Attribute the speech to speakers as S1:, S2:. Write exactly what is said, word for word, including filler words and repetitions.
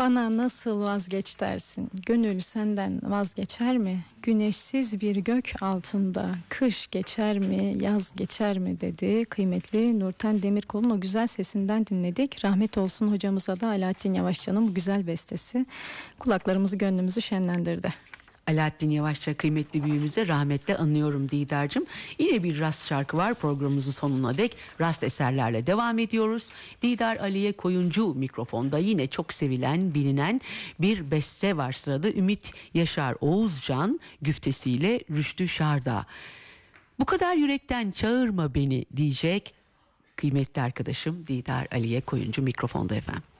S1: Bana nasıl vazgeç dersin, gönül senden vazgeçer mi? Güneşsiz bir gök altında kış geçer mi, yaz geçer mi dedi. Kıymetli Nurten Demirkol'un o güzel sesinden dinledik. Rahmet olsun hocamıza da Alaaddin Yavaşçı'nın bu güzel bestesi kulaklarımızı gönlümüzü şenlendirdi.
S2: Alaaddin Yavaşça kıymetli büyüğümüze rahmetle anıyorum Didar'cığım. Yine bir Rast şarkı var, programımızın sonuna dek Rast eserlerle devam ediyoruz. Didar Aliye Koyuncu mikrofonda, yine çok sevilen, bilinen bir beste var sırada. Ümit Yaşar Oğuzcan güftesiyle Rüştü Şardağ. Bu kadar yürekten çağırma beni diyecek kıymetli arkadaşım Didar Aliye Koyuncu mikrofonda efendim.